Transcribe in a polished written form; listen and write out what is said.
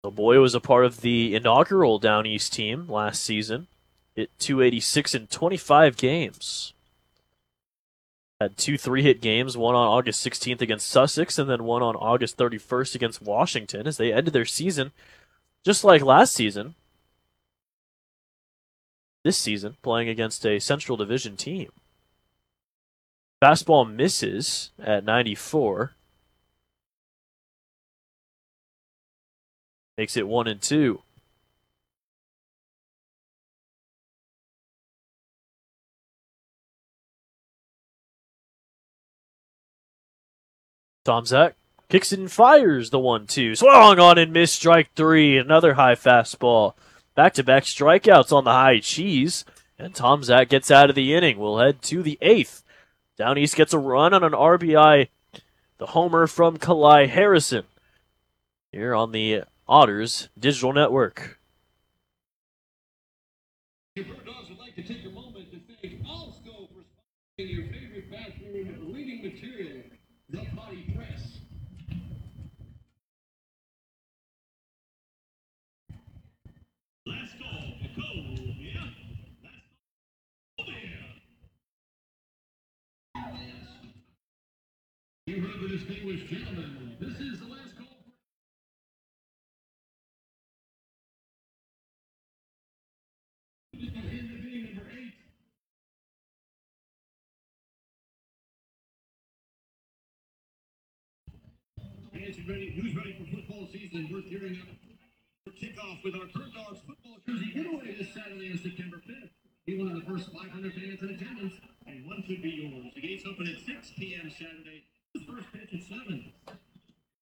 LeBoy was a part of the inaugural Down East team last season. Hit .286 in 25 games. Had 2 3-hit games, one on August 16th against Sussex, and then one on August 31st against Washington, as they ended their season just like last season. This season, playing against a Central Division team. Fastball misses at 94. Makes it 1-2. Tomczak kicks it and fires the 1-2. Swung on and missed, strike 3. Another high fastball. Back-to-back strikeouts on the high cheese. And Tomczak gets out of the inning. We'll head to the 8th. Down East gets a run on an RBI. The homer from Kalai Harrison. Here on the Otters Digital Network. Bird Dogs would like to take a moment to thank Allsco for sponsoring your favorite bathroom reading material, The Potty Press. Last call, Columbia. You heard the distinguished gentleman. This is the last call. Who's ready for football season? We're gearing up for kickoff with our Bird Dogs football jersey giveaway this Saturday on September 5th. Be one of the first 500 fans in attendance, and one could be yours. The gates open at 6 p.m. Saturday. The first pitch at 7.